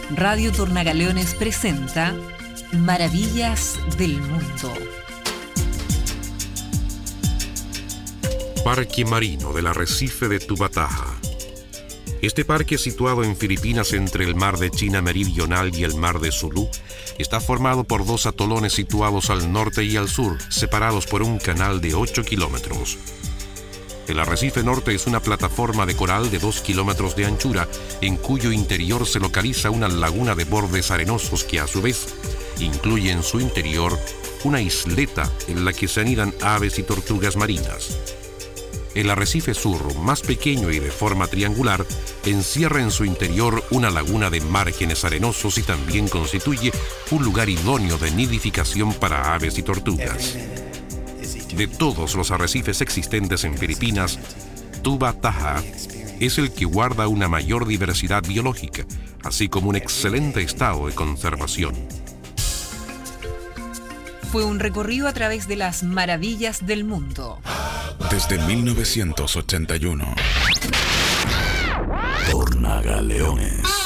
Radio Tornagaleones presenta Maravillas del Mundo. Parque Marino del Arrecife de Tubataha. Este parque, situado en Filipinas entre el mar de China Meridional y el mar de Sulu, está formado por dos atolones situados al norte y al sur, separados por un canal de 8 kilómetros. El arrecife norte es una plataforma de coral de 2 kilómetros de anchura, en cuyo interior se localiza una laguna de bordes arenosos que a su vez incluye en su interior una isleta en la que se anidan aves y tortugas marinas. El arrecife sur, más pequeño y de forma triangular, encierra en su interior una laguna de márgenes arenosos y también constituye un lugar idóneo de nidificación para aves y tortugas. De todos los arrecifes existentes en Filipinas, Tubataha es el que guarda una mayor diversidad biológica, así como un excelente estado de conservación. Fue un recorrido a través de las maravillas del mundo. Desde 1981. Tornagaleones.